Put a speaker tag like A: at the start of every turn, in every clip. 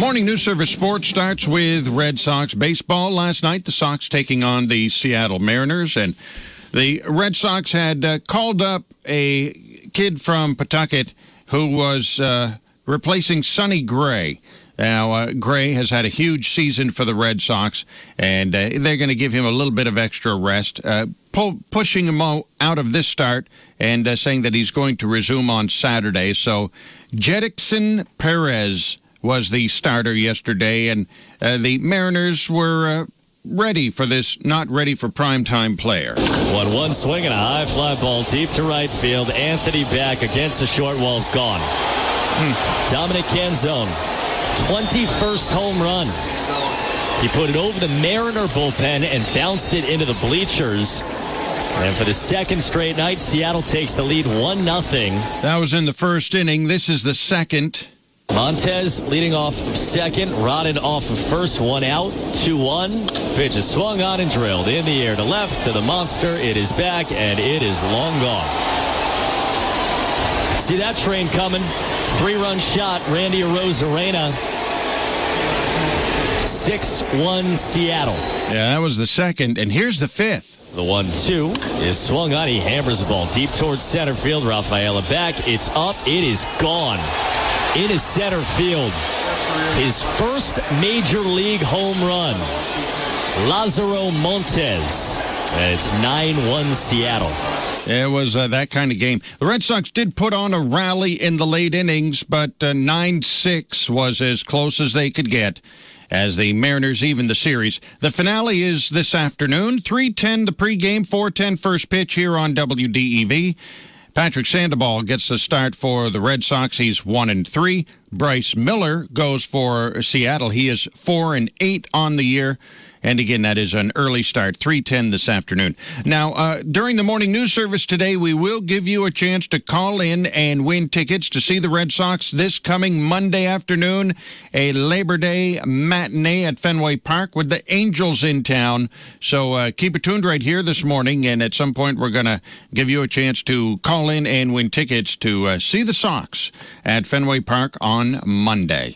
A: Morning News Service Sports starts with Red Sox baseball. Last night, the Sox taking on the Seattle Mariners, and the Red Sox had called up a kid from Pawtucket who was replacing Sonny Gray. Now, Gray has had a huge season for the Red Sox, and they're going to give him a little bit of extra rest, pushing him out of this start and saying that he's going to resume on Saturday. So, Jedrickson Perez was the starter yesterday, and the Mariners were ready for this, not ready for primetime player.
B: 1-1 swing and a high fly ball deep to right field. Anthony back against the short wall, gone. Dominic Canzone, 21st home run. He put it over the Mariner bullpen and bounced it into the bleachers. And for the second straight night, Seattle takes the lead 1-0.
A: That was in the first inning. This is the second.
B: Montez leading off second, Rodden off of first, 1 out, 2-1. Pitch is swung on and drilled in the air to left to the monster. It is back, and it is long gone. See that train coming. 3-run shot, Randy Arozarena. 6-1 Seattle.
A: Yeah, that was the second, and here's the fifth.
B: The 1-2 is swung on. He hammers the ball deep towards center field. Rafaela back. It's up. It is gone. Into center field. His first major league home run. Lazaro Montes. And it's 9-1 Seattle.
A: It was that kind of game. The Red Sox did put on a rally in the late innings, but 9-6 was as close as they could get as the Mariners even the series. The finale is this afternoon, 3:10 the pregame, 4:10 first pitch here on WDEV. Patrick Sandoval gets the start for the Red Sox. He's 1-3. Bryce Miller goes for Seattle. He is 4-8 on the year. And again, that is an early start, 3:10 this afternoon. Now, during the morning news service today, we will give you a chance to call in and win tickets to see the Red Sox this coming Monday afternoon, a Labor Day matinee at Fenway Park with the Angels in town. So keep it tuned right here this morning, and at some point we're going to give you a chance to call in and win tickets to see the Sox at Fenway Park on Monday.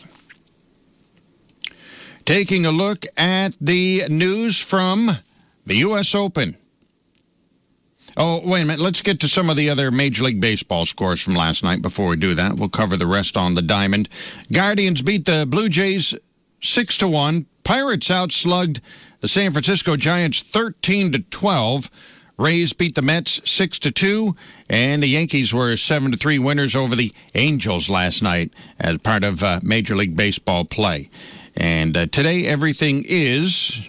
A: Taking a look at the news from the U.S. Open. Oh, wait a minute. Let's get to some of the other Major League Baseball scores from last night before we do that. We'll cover the rest on the diamond. Guardians beat the Blue Jays 6-1. Pirates outslugged the San Francisco Giants 13-12. Rays beat the Mets 6-2, and the Yankees were 7-3 winners over the Angels last night as part of Major League Baseball play. And today everything is,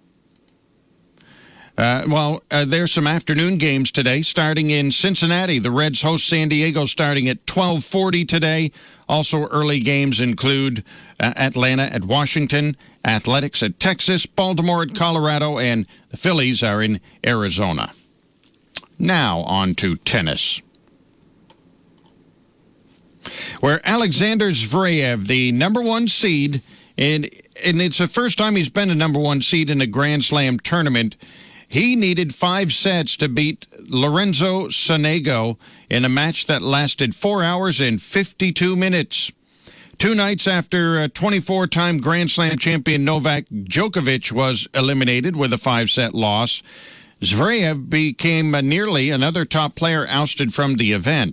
A: there's some afternoon games today. Starting in Cincinnati, the Reds host San Diego starting at 12:40 today. Also early games include Atlanta at Washington, Athletics at Texas, Baltimore at Colorado, and the Phillies are in Arizona. Now on to tennis, where Alexander Zverev, the number one seed, and it's the first time he's been a number one seed in a Grand Slam tournament. He needed 5 sets to beat Lorenzo Sonego in a match that lasted 4 hours and 52 minutes. 2 nights after 24-time Grand Slam champion Novak Djokovic was eliminated with a 5-set loss, Zverev became nearly another top player ousted from the event.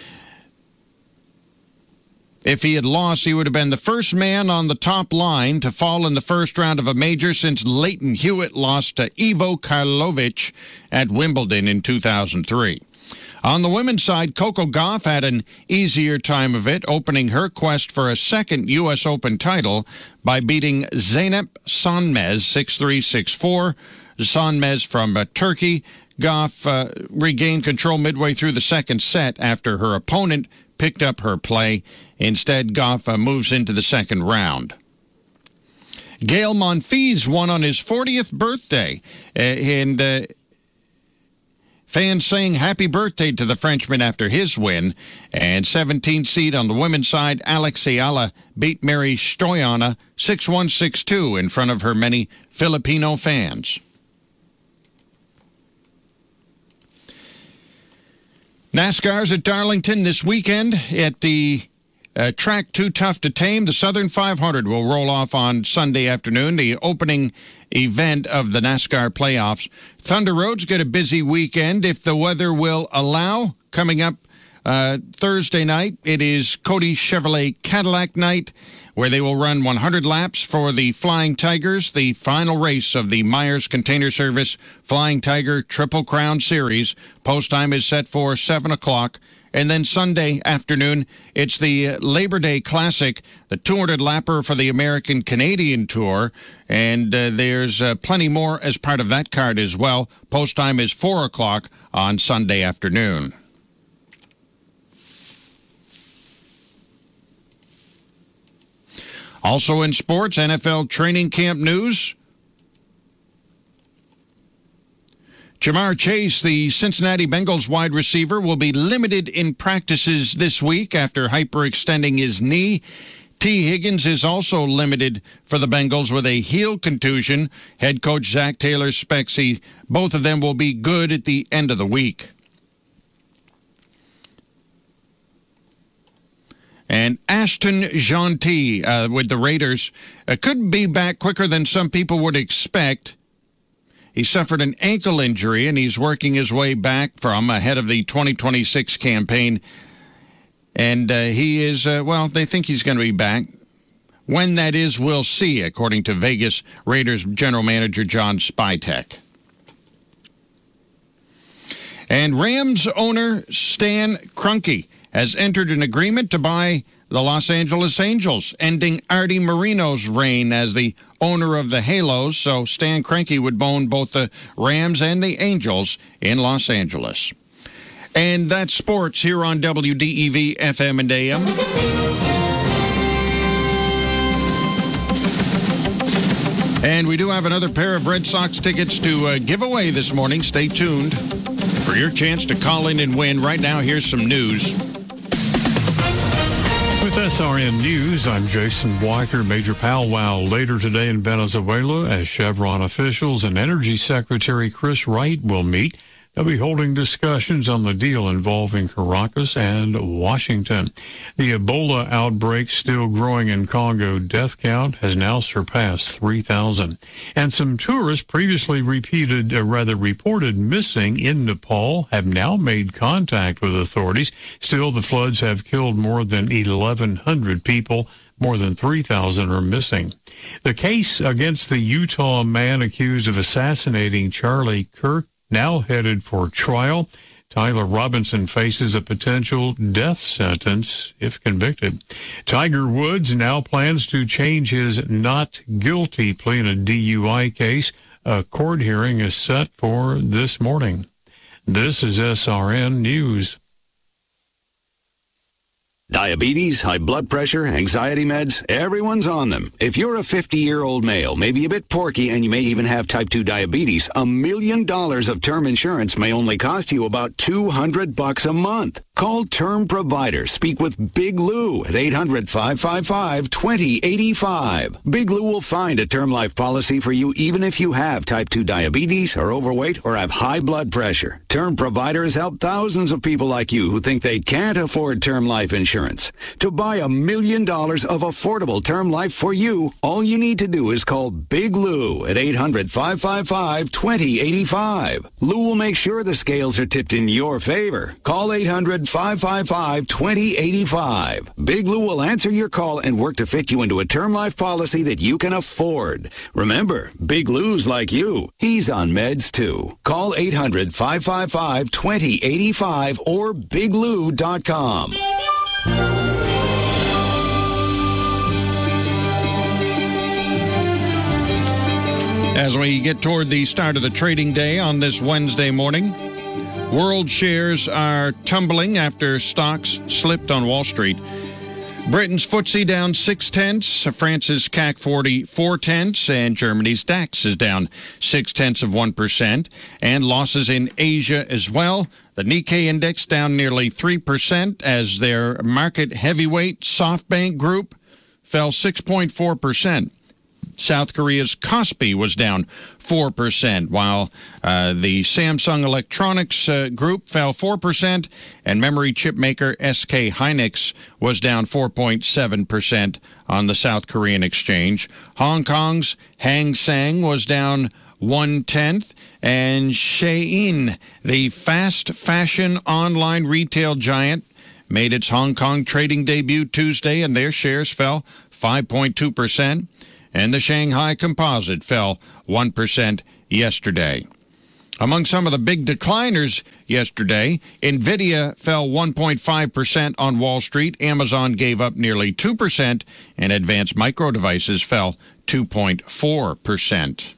A: If he had lost, he would have been the first man on the top line to fall in the first round of a major since Leighton Hewitt lost to Ivo Karlovic at Wimbledon in 2003. On the women's side, Coco Gauff had an easier time of it, opening her quest for a second U.S. Open title by beating Zeynep Sönmez 6-3, 6-4. Sönmez from Turkey. Gauff regained control midway through the second set after her opponent picked up her play. Instead, Gauff moves into the second round. Gael Monfils won on his 40th birthday, and fans sang happy birthday to the Frenchman after his win. And 17th seed on the women's side, Alex Ayala beat Mary Stoyana 6-1, 6-2 in front of her many Filipino fans. NASCAR's at Darlington this weekend at the Track Too Tough to Tame, the Southern 500, will roll off on Sunday afternoon, the opening event of the NASCAR playoffs. Thunder Road's got a busy weekend if the weather will allow. Coming up Thursday night, it is Cody Chevrolet Cadillac night, where they will run 100 laps for the Flying Tigers, the final race of the Myers Container Service Flying Tiger Triple Crown Series. Post time is set for 7 o'clock. And then Sunday afternoon, it's the Labor Day Classic, the 200-lapper for the American-Canadian Tour. And there's plenty more as part of that card as well. Post time is 4 o'clock on Sunday afternoon. Also in sports, NFL training camp news. Jamar Chase, the Cincinnati Bengals wide receiver, will be limited in practices this week after hyperextending his knee. T. Higgins is also limited for the Bengals with a heel contusion. Head coach Zach Taylor expects both of them will be good at the end of the week. And Ashton Gentil with the Raiders could be back quicker than some people would expect. He suffered an ankle injury, and he's working his way back from ahead of the 2026 campaign. And he is, they think he's going to be back. When that is, we'll see, according to Vegas Raiders general manager John Spytek. And Rams owner Stan Kroenke has entered an agreement to buy the Los Angeles Angels, ending Artie Moreno's reign as the owner of the Halos. So Stan Kroenke would own both the Rams and the Angels in Los Angeles. And that's sports here on WDEV FM and AM. And we do have another pair of Red Sox tickets to give away this morning. Stay tuned for your chance to call in and win. Right now, here's some news.
C: With SRN News, I'm Jason Weicker. Major powwow later today in Venezuela as Chevron officials and Energy Secretary Chris Wright will meet. They'll be holding discussions on the deal involving Caracas and Washington. The Ebola outbreak still growing in Congo. Death count has now surpassed 3,000. And some tourists previously reported missing in Nepal have now made contact with authorities. Still, the floods have killed more than 1,100 people. More than 3,000 are missing. The case against the Utah man accused of assassinating Charlie Kirk now headed for trial. Tyler Robinson faces a potential death sentence if convicted. Tiger Woods now plans to change his not guilty plea in a DUI case. A court hearing is set for this morning. This is SRN News.
D: Diabetes, high blood pressure, anxiety meds, everyone's on them. If you're a 50-year-old male, maybe a bit porky, and you may even have type 2 diabetes, $1 million of term insurance may only cost you about $200 a month. Call Term Provider. Speak with Big Lou at 800-555-2085. Big Lou will find a term life policy for you even if you have type 2 diabetes, are overweight, or have high blood pressure. Term Provider has helped thousands of people like you who think they can't afford term life insurance. To buy $1 million of affordable term life for you, all you need to do is call Big Lou at 800-555-2085. Lou will make sure the scales are tipped in your favor. Call 800-555-2085. Big Lou will answer your call and work to fit you into a term life policy that you can afford. Remember, Big Lou's like you. He's on meds too. Call 800-555-2085 or biglou.com.
A: As we get toward the start of the trading day on this Wednesday morning, world shares are tumbling after stocks slipped on Wall Street. Britain's FTSE down 0.6, France's CAC 40 0.4, and Germany's DAX is down 0.6%, and losses in Asia as well. The Nikkei index down nearly 3% as their market heavyweight SoftBank Group fell 6.4%. South Korea's Kospi was down 4%, while the Samsung Electronics Group fell 4%, and memory chip maker SK Hynix was down 4.7% on the South Korean exchange. Hong Kong's Hang Seng was down 0.1%, and Shein, the fast fashion online retail giant, made its Hong Kong trading debut Tuesday, and their shares fell 5.2%, and the Shanghai Composite fell 1% yesterday. Among some of the big decliners yesterday, NVIDIA fell 1.5% on Wall Street, Amazon gave up nearly 2%, and Advanced Micro Devices fell 2.4%.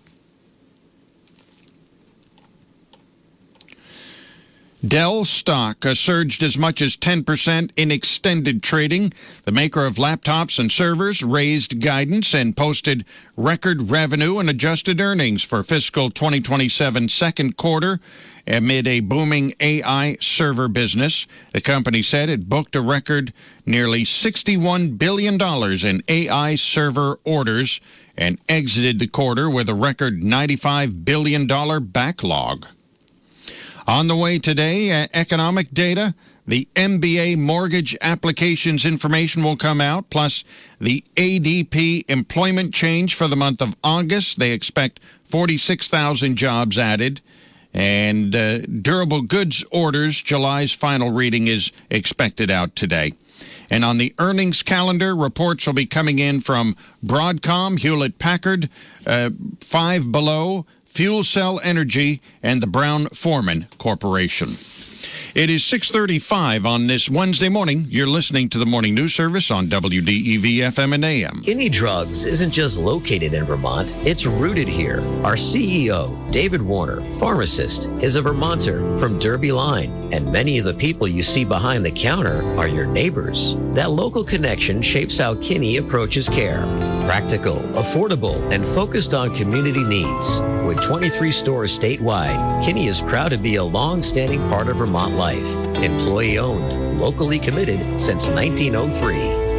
A: Dell stock surged as much as 10% in extended trading. The maker of laptops and servers raised guidance and posted record revenue and adjusted earnings for fiscal 2027 second quarter amid a booming AI server business. The company said it booked a record nearly $61 billion in AI server orders and exited the quarter with a record $95 billion backlog. On the way today, economic data, the MBA mortgage applications information will come out, plus the ADP employment change for the month of August. They expect 46,000 jobs added. And durable goods orders, July's final reading is expected out today. And on the earnings calendar, reports will be coming in from Broadcom, Hewlett-Packard, Five Below, Fuel Cell Energy, and the Brown-Forman Corporation. It is 6:35 on this Wednesday morning. You're listening to the Morning News Service on WDEV FM and AM.
E: Kinney Drugs isn't just located in Vermont, it's rooted here. Our CEO, David Warner, pharmacist, is a Vermonter from Derby Line, and many of the people you see behind the counter are your neighbors. That local connection shapes how Kinney approaches care. Practical, affordable, and focused on community needs. With 23 stores statewide, Kinney is proud to be a long-standing part of Vermont life. Employee-owned, locally committed since 1903.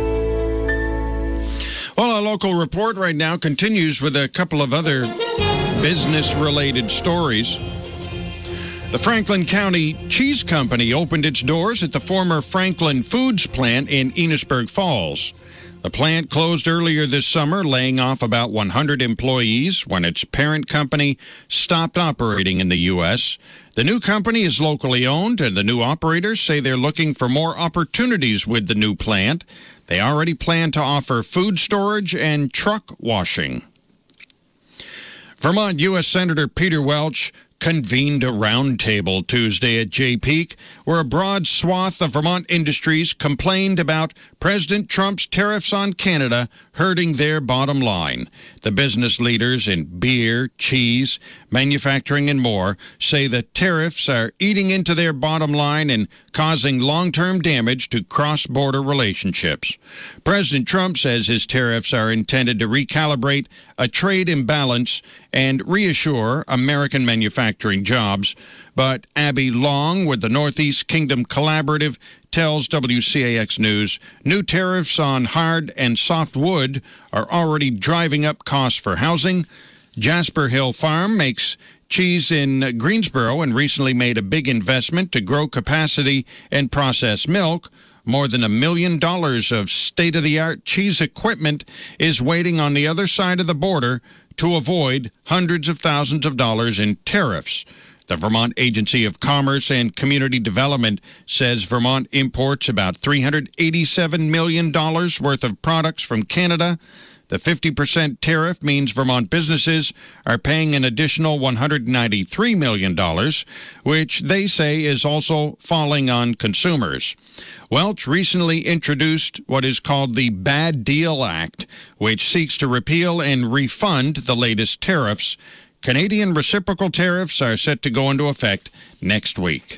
A: Well, our local report right now continues with a couple of other business-related stories. The Franklin County Cheese Company opened its doors at the former Franklin Foods plant in Enosburg Falls. The plant closed earlier this summer, laying off about 100 employees when its parent company stopped operating in the U.S. The new company is locally owned, and the new operators say they're looking for more opportunities with the new plant. They already plan to offer food storage and truck washing. Vermont U.S. Senator Peter Welch convened a roundtable Tuesday at Jay Peak, where a broad swath of Vermont industries complained about President Trump's tariffs on Canada hurting their bottom line. The business leaders in beer, cheese, manufacturing, and more say the tariffs are eating into their bottom line and causing long-term damage to cross-border relationships. President Trump says his tariffs are intended to recalibrate a trade imbalance and reassure American manufacturing jobs. But Abby Long with the Northeast Kingdom Collaborative tells WCAX News new tariffs on hard and soft wood are already driving up costs for housing. Jasper Hill Farm makes cheese in Greensboro and recently made a big investment to grow capacity and process milk. More than $1 million of state-of-the-art cheese equipment is waiting on the other side of the border to avoid hundreds of thousands of dollars in tariffs. The Vermont Agency of Commerce and Community Development says Vermont imports about $387 million worth of products from Canada. The 50% tariff means Vermont businesses are paying an additional $193 million, which they say is also falling on consumers. Welch recently introduced what is called the Bad Deal Act, which seeks to repeal and refund the latest tariffs. Canadian reciprocal tariffs are set to go into effect next week.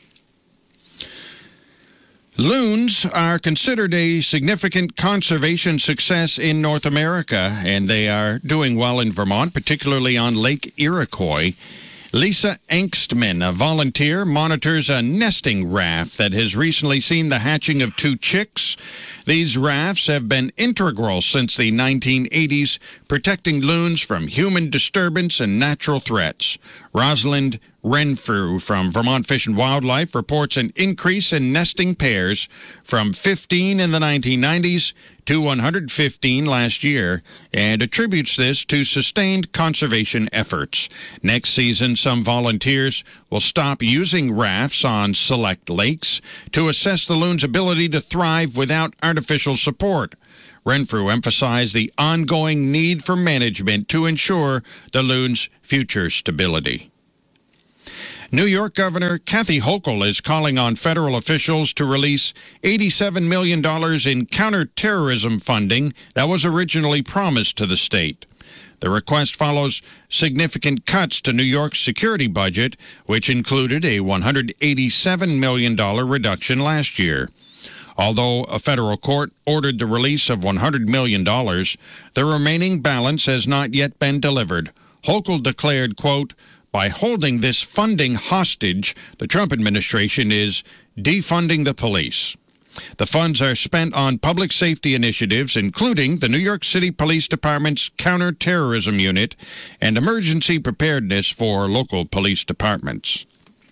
A: Loons are considered a significant conservation success in North America, and they are doing well in Vermont, particularly on Lake Iroquois. Lisa Engstman, a volunteer, monitors a nesting raft that has recently seen the hatching of 2 chicks. These rafts have been integral since the 1980s, protecting loons from human disturbance and natural threats. Rosalind Renfrew from Vermont Fish and Wildlife reports an increase in nesting pairs from 15 in the 1990s to 115 last year, and attributes this to sustained conservation efforts. Next season, some volunteers will stop using rafts on select lakes to assess the loon's ability to thrive without artificial support. Renfrew emphasized the ongoing need for management to ensure the loon's future stability. New York Governor Kathy Hochul is calling on federal officials to release $87 million in counterterrorism funding that was originally promised to the state. The request follows significant cuts to New York's security budget, which included a $187 million reduction last year. Although a federal court ordered the release of $100 million, the remaining balance has not yet been delivered. Hochul declared, quote, "By holding this funding hostage, the Trump administration is defunding the police." The funds are spent on public safety initiatives, including the New York City Police Department's counterterrorism unit and emergency preparedness for local police departments.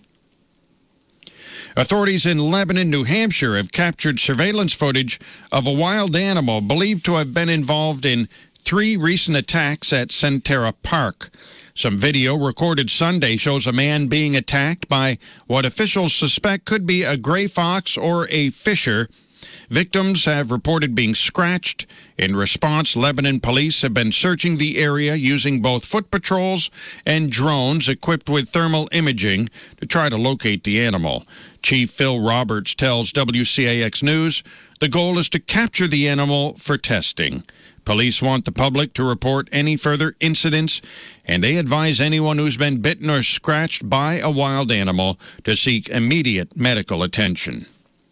A: Authorities in Lebanon, New Hampshire have captured surveillance footage of a wild animal believed to have been involved in 3 recent attacks at Centerra Park. Some video recorded Sunday shows a man being attacked by what officials suspect could be a gray fox or a fisher. Victims have reported being scratched. In response, Lebanon police have been searching the area using both foot patrols and drones equipped with thermal imaging to try to locate the animal. Chief Phil Roberts tells WCAX News the goal is to capture the animal for testing. Police want the public to report any further incidents, and they advise anyone who's been bitten or scratched by a wild animal to seek immediate medical attention.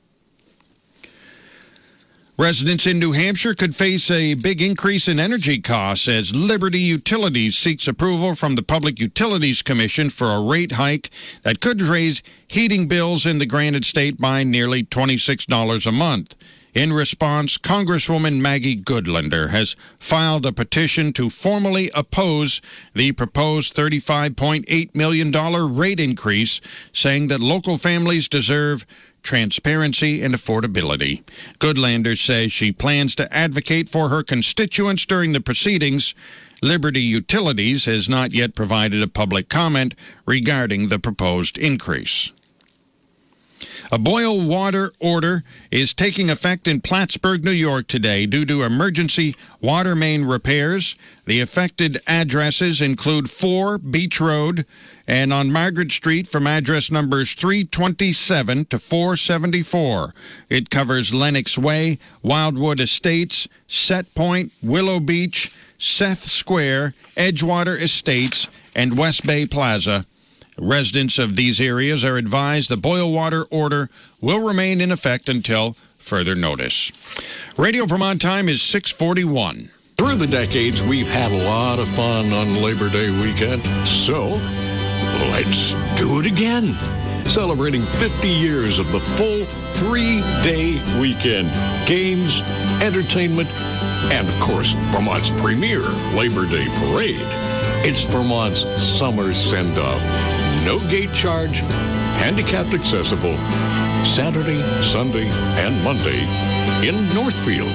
A: Residents in New Hampshire could face a big increase in energy costs as Liberty Utilities seeks approval from the Public Utilities Commission for a rate hike that could raise heating bills in the granted state by nearly $26 a month. In response, Congresswoman Maggie Goodlander has filed a petition to formally oppose the proposed $35.8 million rate increase, saying that local families deserve transparency and affordability. Goodlander says she plans to advocate for her constituents during the proceedings. Liberty Utilities has not yet provided a public comment regarding the proposed increase. A boil water order is taking effect in Plattsburgh, New York today due to emergency water main repairs. The affected addresses include 4 Beach Road and on Margaret Street from address numbers 327 to 474. It covers Lenox Way, Wildwood Estates, Set Point, Willow Beach, Seth Square, Edgewater Estates, and West Bay Plaza. Residents of these areas are advised the boil water order will remain in effect until further notice. Radio Vermont time is 6:41.
F: Through the decades, we've had a lot of fun on Labor Day weekend, so let's do it again. Celebrating 50 years of the full 3-day weekend. Games, entertainment, and, of course, Vermont's premier Labor Day parade. It's Vermont's summer send-off. No gate charge, handicapped accessible, Saturday, Sunday, and Monday in Northfield.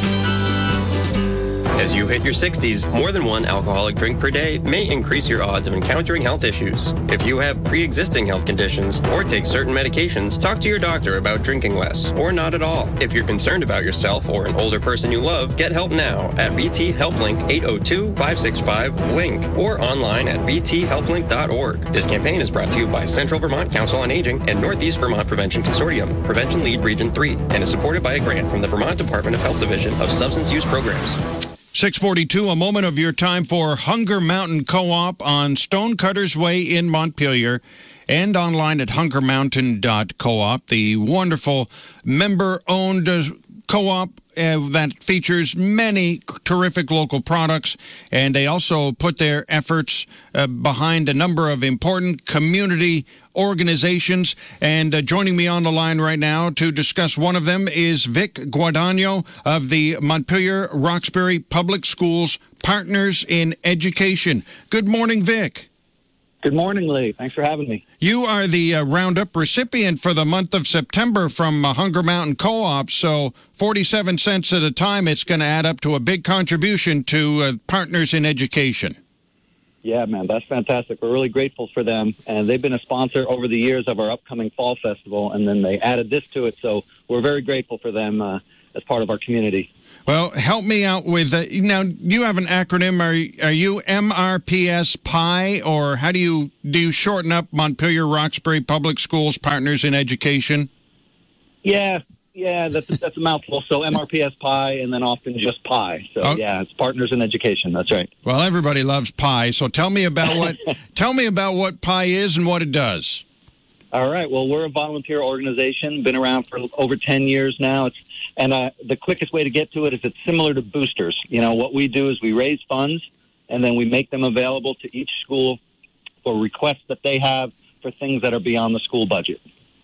G: As you hit your 60s, more than one alcoholic drink per day may increase your odds of encountering health issues. If you have pre-existing health conditions or take certain medications, talk to your doctor about drinking less or not at all. If you're concerned about yourself or an older person you love, get help now at VT HelpLink 802-565-LINK or online at vthelplink.org. This campaign is brought to you by Central Vermont Council on Aging and Northeast Vermont Prevention Consortium, Prevention Lead Region 3, and is supported by a grant from the Vermont Department of Health Division of Substance Use Programs.
A: 6:42, a moment of your time for Hunger Mountain Co-op on Stonecutters Way in Montpelier and online at hungermountain.coop, the wonderful member-owned co-op that features many terrific local products, and they also put their efforts behind a number of important community organizations. And joining me on the line right now to discuss one of them is Vic Guadagno of the Montpelier Roxbury Public Schools Partners in Education. Good morning, Vic.
H: Good morning, Lee. Thanks for having me.
A: You are the Roundup recipient for the month of September from Hunger Mountain Co-op, so 47 cents at a time, it's going to add up to a big contribution to Partners in Education.
H: Yeah, man, that's fantastic. We're really grateful for them, and they've been a sponsor over the years of our upcoming fall festival, and then they added this to it, so we're very grateful for them as part of our community.
A: Well, help me out with, now, you have an acronym. Are you MRPS PI, or how do you shorten up Montpelier Roxbury Public Schools Partners in Education?
H: Yeah, that's a mouthful. So MRPS PI, and then often just PI. So yeah, it's Partners in Education. That's right.
A: Well, everybody loves pie. So tell me about what PI is and what it does.
H: All right. Well, we're a volunteer organization, been around for over 10 years now. The quickest way to get to it is it's similar to boosters. You know, what we do is we raise funds, and then we make them available to each school for requests that they have for things that are beyond the school budget.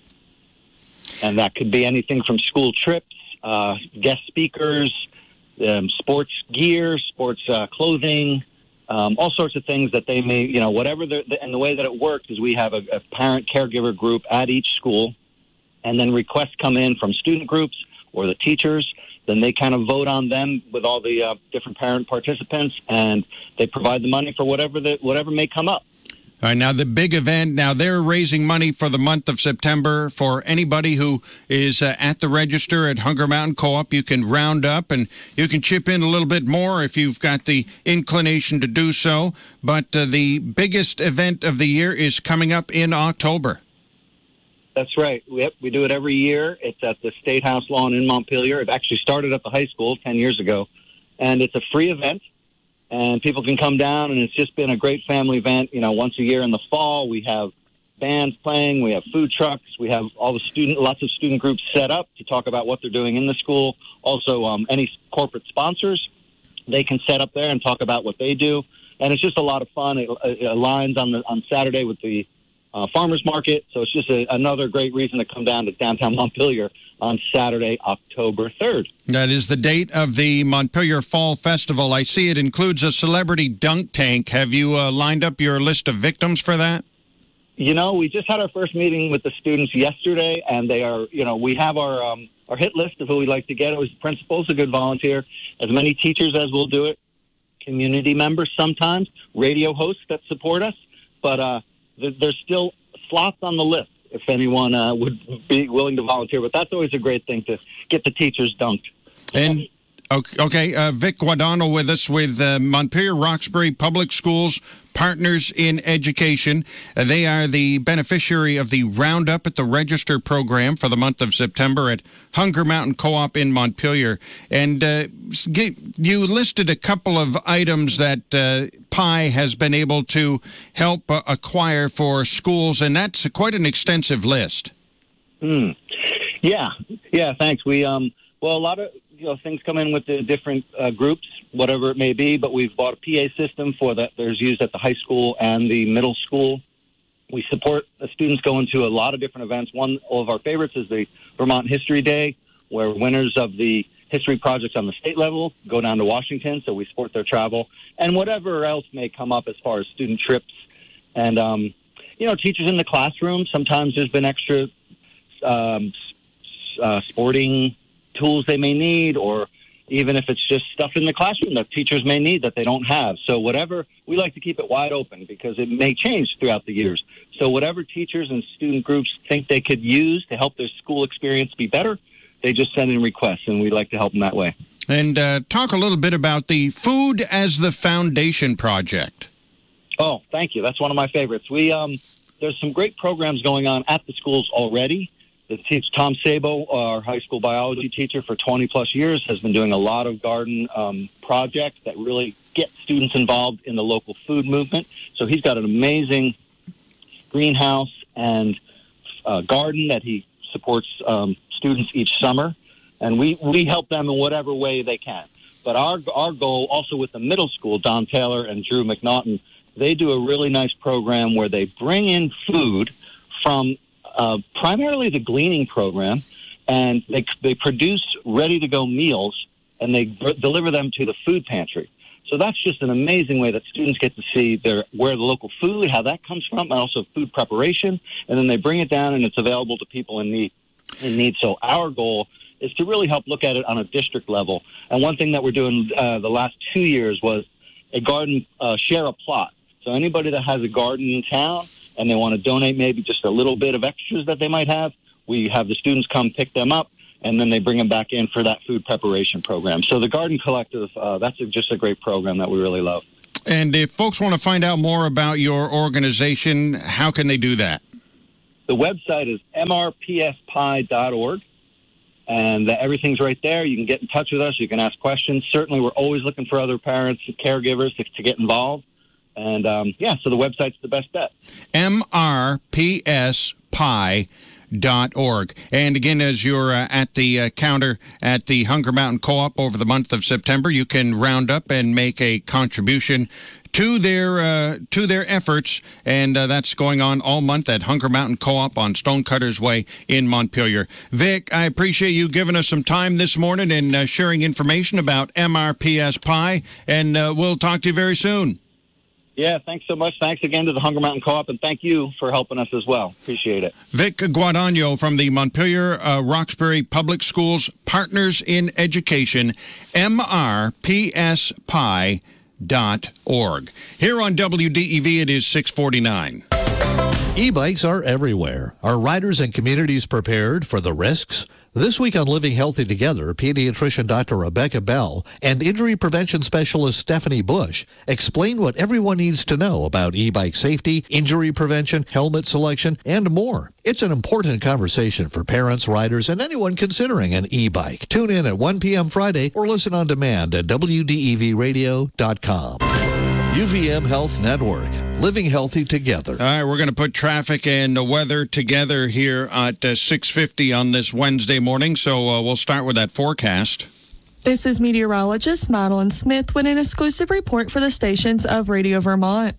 H: And that could be anything from school trips, guest speakers, sports gear, sports clothing, all sorts of things that they may, whatever. And the way that it works is we have a parent caregiver group at each school, and then requests come in from student groups or the teachers. Then they kind of vote on them with all the different parent participants, and they provide the money for whatever may come up.
A: All right, now the big event, now they're raising money for the month of September for anybody who is at the register at Hunger Mountain Co-op. You can round up and you can chip in a little bit more if you've got the inclination to do so. But the biggest event of the year is coming up in October.
H: That's right. We do it every year. It's at the State House lawn in Montpelier. It actually started at the high school 10 years ago. And it's a free event, and people can come down, and it's just been a great family event. Once a year in the fall, we have bands playing, we have food trucks, we have lots of student groups set up to talk about what they're doing in the school. Also, any corporate sponsors, they can set up there and talk about what they do. And it's just a lot of fun. It aligns on Saturday with the farmers market, so it's just another great reason to come down to downtown Montpelier on Saturday, October 3rd. That
A: is the date of the Montpelier Fall Festival. I see it includes a celebrity dunk tank. Have you lined up your list of victims for that?
H: We just had our first meeting with the students yesterday, and they are, we have our hit list of who we'd like to get. It was principals, a good volunteer, as many teachers as will do it, community members sometimes, radio hosts that support us, but there's still slots on the list if anyone would be willing to volunteer. But that's always a great thing to get the teachers dunked.
A: And okay, Vic Guadagno with us with Montpelier Roxbury Public Schools Partners in Education. They are the beneficiary of the Roundup at the Register program for the month of September at Hunger Mountain Co-op in Montpelier. And you listed a couple of items that PI has been able to help acquire for schools, and that's quite an extensive list.
H: Yeah, thanks. We a lot of things come in with the different groups, whatever it may be, but we've bought a PA system for that. There's used at the high school and the middle school. We support the students going to a lot of different events. One of our favorites is the Vermont History Day, where winners of the history projects on the state level go down to Washington, so we support their travel. And whatever else may come up as far as student trips. And, teachers in the classroom, sometimes there's been extra sporting tools they may need, or even if it's just stuff in the classroom that teachers may need that they don't have. So whatever, we like to keep it wide open because it may change throughout the years. So whatever teachers and student groups think they could use to help their school experience be better, they just send in requests, and we like to help them that way.
A: And talk a little bit about the Food as the Foundation project.
H: Oh, thank you. That's one of my favorites. There's some great programs going on at the schools already. Tom Sabo, our high school biology teacher for 20-plus years, has been doing a lot of garden projects that really get students involved in the local food movement. So he's got an amazing greenhouse and garden that he supports students each summer. and we help them in whatever way they can. But our goal, also with the middle school, Don Taylor and Drew McNaughton, they do a really nice program where they bring in food from primarily the gleaning program, and they produce ready-to-go meals, and they deliver them to the food pantry. So that's just an amazing way that students get to see where the local food, how that comes from, and also food preparation, and then they bring it down, and it's available to people in need. So our goal is to really help look at it on a district level. And one thing that we're doing the last 2 years was a garden share a plot. So anybody that has a garden in town and they want to donate maybe just a little bit of extras that they might have, we have the students come pick them up, and then they bring them back in for that food preparation program. So the Garden Collective, that's just a great program that we really love.
A: And if folks want to find out more about your organization, how can they do that?
H: The website is mrpspie.org. And everything's right there. You can get in touch with us. You can ask questions. Certainly, we're always looking for other parents and caregivers to get involved. And, so the website's the best bet.
A: mrpspie.org. And again, as you're at the counter at the Hunger Mountain Co-op over the month of September, you can round up and make a contribution to their efforts, and that's going on all month at Hunger Mountain Co-op on Stonecutters Way in Montpelier. Vic, I appreciate you giving us some time this morning and sharing information about MRPS-PI, and we'll talk to you very soon.
H: Yeah, thanks so much. Thanks again to the Hunger Mountain Co-op, and thank you for helping us as well. Appreciate it. Vic
A: Guadagno from the Montpelier Roxbury Public Schools Partners in Education, MRPSPI.org. Here on WDEV, it is 6:49.
I: E-bikes are everywhere. Are riders and communities prepared for the risks? This week on Living Healthy Together, pediatrician Dr. Rebecca Bell and injury prevention specialist Stephanie Bush explain what everyone needs to know about e-bike safety, injury prevention, helmet selection, and more. It's an important conversation for parents, riders, and anyone considering an e-bike. Tune in at 1 p.m. Friday or listen on demand at WDEVradio.com. UVM Health Network, living healthy together.
A: All right, we're going to put traffic and the weather together here at 6:50 on this Wednesday morning, so we'll start with that forecast.
J: This is meteorologist Madeline Smith with an exclusive report for the stations of Radio Vermont.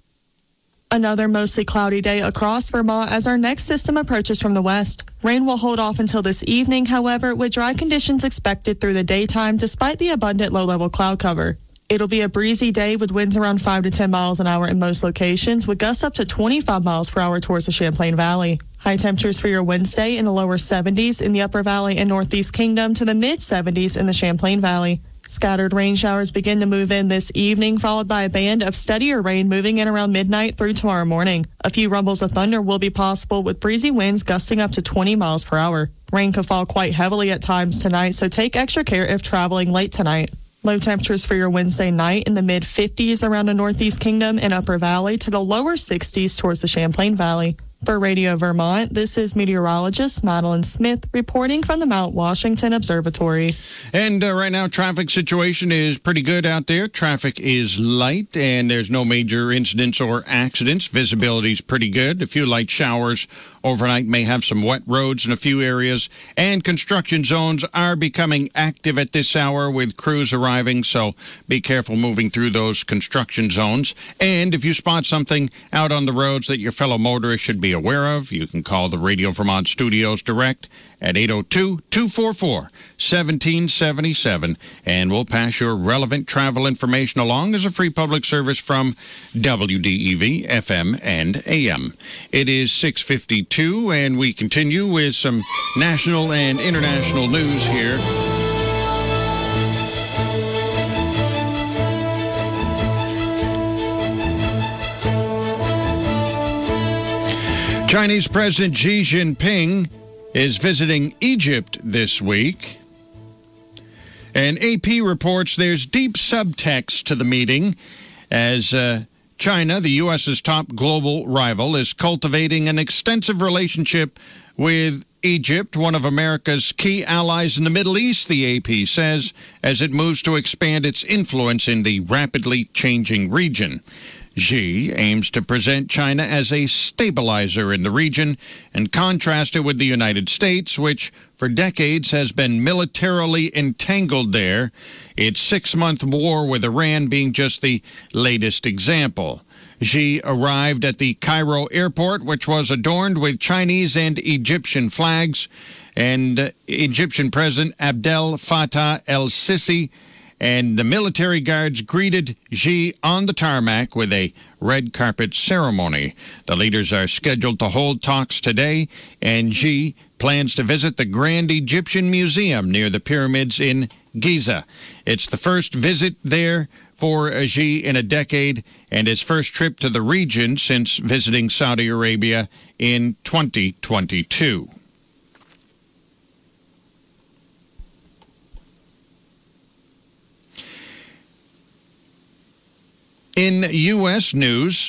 J: Another mostly cloudy day across Vermont as our next system approaches from the west. Rain will hold off until this evening, however, with dry conditions expected through the daytime despite the abundant low-level cloud cover. It'll be a breezy day with winds around 5 to 10 miles an hour in most locations, with gusts up to 25 miles per hour towards the Champlain Valley. High temperatures for your Wednesday in the lower 70s in the Upper Valley and Northeast Kingdom to the mid-70s in the Champlain Valley. Scattered rain showers begin to move in this evening, followed by a band of steadier rain moving in around midnight through tomorrow morning. A few rumbles of thunder will be possible with breezy winds gusting up to 20 miles per hour. Rain could fall quite heavily at times tonight, so take extra care if traveling late tonight. Low temperatures for your Wednesday night in the mid-50s around the Northeast Kingdom and Upper Valley to the lower 60s towards the Champlain Valley. For Radio Vermont, this is meteorologist Madeline Smith reporting from the Mount Washington Observatory.
A: And right now, traffic situation is pretty good out there. Traffic is light, and there's no major incidents or accidents. Visibility is pretty good. A few light showers overnight may have some wet roads in a few areas. And construction zones are becoming active at this hour with crews arriving, so be careful moving through those construction zones. And if you spot something out on the roads that your fellow motorists should be aware of, you can call the Radio Vermont Studios direct at 802-244-1777, and we'll pass your relevant travel information along as a free public service from WDEV, FM, and AM. It is 6:52, and we continue with some national and international news here. Chinese President Xi Jinping is visiting Egypt this week. And AP reports there's deep subtext to the meeting as China, the U.S.'s top global rival, is cultivating an extensive relationship with Egypt, one of America's key allies in the Middle East, the AP says, as it moves to expand its influence in the rapidly changing region. Xi aims to present China as a stabilizer in the region and contrast it with the United States, which for decades has been militarily entangled there, its 6-month war with Iran being just the latest example. Xi arrived at the Cairo airport, which was adorned with Chinese and Egyptian flags, and Egyptian President Abdel Fattah el-Sisi and the military guards greeted Xi on the tarmac with a red carpet ceremony. The leaders are scheduled to hold talks today, and Xi plans to visit the Grand Egyptian Museum near the pyramids in Giza. It's the first visit there for Xi in a decade and his first trip to the region since visiting Saudi Arabia in 2022. In U.S. news,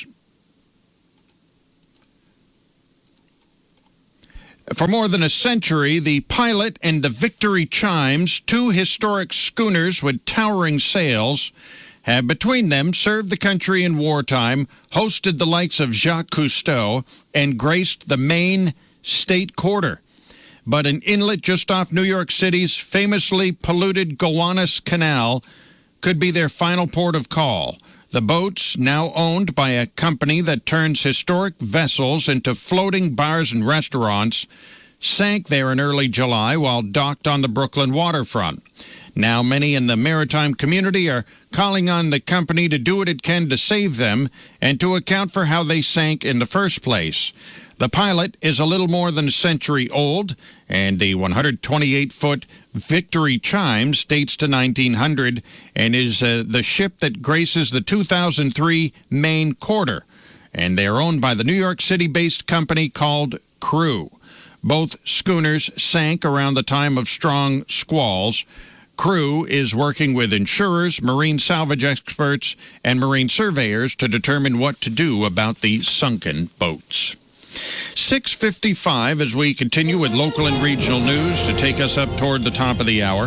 A: for more than a century, the Pilot and the Victory Chimes, two historic schooners with towering sails, have between them served the country in wartime, hosted the likes of Jacques Cousteau, and graced the Maine State Quarter. But an inlet just off New York City's famously polluted Gowanus Canal could be their final port of call. The boats, now owned by a company that turns historic vessels into floating bars and restaurants, sank there in early July while docked on the Brooklyn waterfront. Now many in the maritime community are calling on the company to do what it can to save them and to account for how they sank in the first place. The Pilot is a little more than a century old, and the 128-foot Victory Chimes dates to 1900 and is the ship that graces the 2003 Maine Quarter, and they are owned by the New York City-based company called Crew. Both schooners sank around the time of strong squalls. Crew is working with insurers, marine salvage experts, and marine surveyors to determine what to do about the sunken boats. 6:55 as we continue with local and regional news to take us up toward the top of the hour.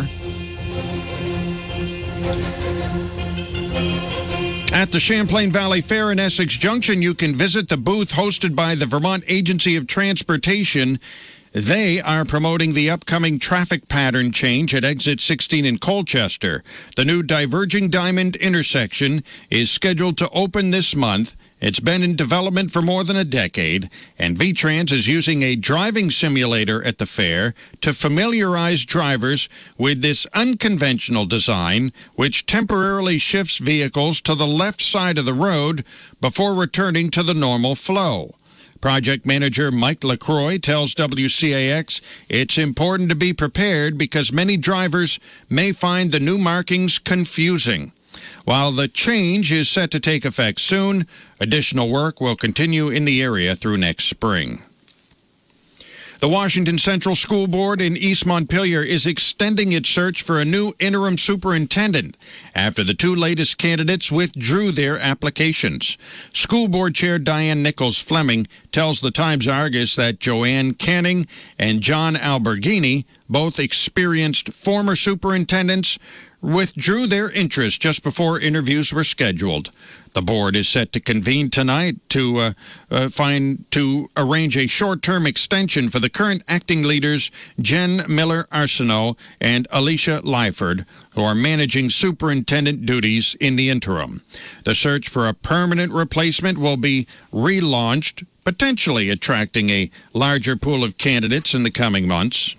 A: At the Champlain Valley Fair in Essex Junction, you can visit the booth hosted by the Vermont Agency of Transportation. They are promoting the upcoming traffic pattern change at Exit 16 in Colchester. The new diverging diamond intersection is scheduled to open this month. It's been in development for more than a decade, and VTrans is using a driving simulator at the fair to familiarize drivers with this unconventional design, which temporarily shifts vehicles to the left side of the road before returning to the normal flow. Project manager Mike LaCroix tells WCAX it's important to be prepared because many drivers may find the new markings confusing. While the change is set to take effect soon, additional work will continue in the area through next spring. The Washington Central School Board in East Montpelier is extending its search for a new interim superintendent after the two latest candidates withdrew their applications. School Board Chair Diane Nichols Fleming tells the Times-Argus that Joanne Canning and John Alberghini, both experienced former superintendents, withdrew their interest just before interviews were scheduled. The board is set to convene tonight to arrange a short-term extension for the current acting leaders Jen Miller-Arsenault and Alicia Lyford, who are managing superintendent duties in the interim. The search for a permanent replacement will be relaunched, potentially attracting a larger pool of candidates in the coming months.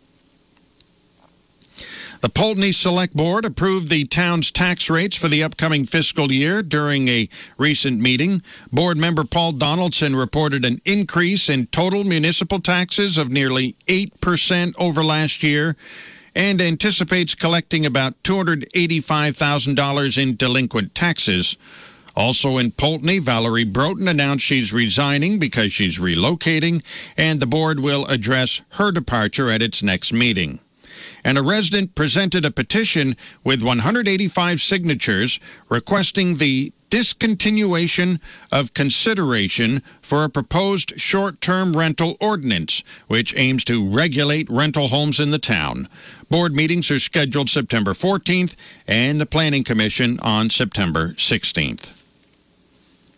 A: The Poultney Select Board approved the town's tax rates for the upcoming fiscal year during a recent meeting. Board member Paul Donaldson reported an increase in total municipal taxes of nearly 8% over last year and anticipates collecting about $285,000 in delinquent taxes. Also in Poultney, Valerie Broughton announced she's resigning because she's relocating, and the board will address her departure at its next meeting. And a resident presented a petition with 185 signatures requesting the discontinuation of consideration for a proposed short-term rental ordinance, which aims to regulate rental homes in the town. Board meetings are scheduled September 14th and the Planning Commission on September 16th.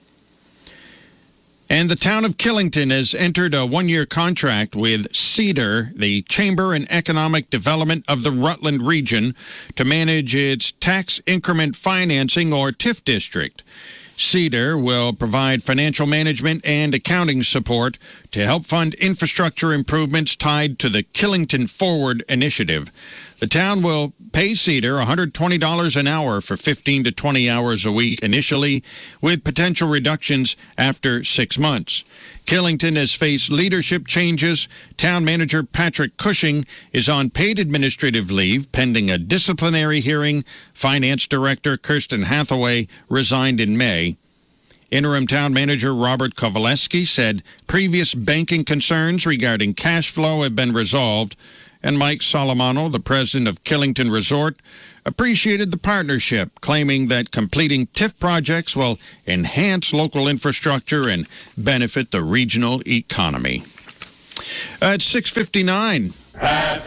A: And the town of Killington has entered a one-year contract with CEDAR, the Chamber and Economic Development of the Rutland Region, to manage its tax increment financing, or TIF district. CEDAR will provide financial management and accounting support to help fund infrastructure improvements tied to the Killington Forward initiative. The town will pay CEDAR $120 an hour for 15 to 20 hours a week initially, with potential reductions after 6 months. Killington has faced leadership changes. Town manager Patrick Cushing is on paid administrative leave pending a disciplinary hearing. Finance director Kirsten Hathaway resigned in May. Interim town manager Robert Kowaleski said previous banking concerns regarding cash flow have been resolved. And Mike Solomano, the president of Killington Resort, appreciated the partnership, claiming that completing TIF projects will enhance local infrastructure and benefit the regional economy. At 6:59.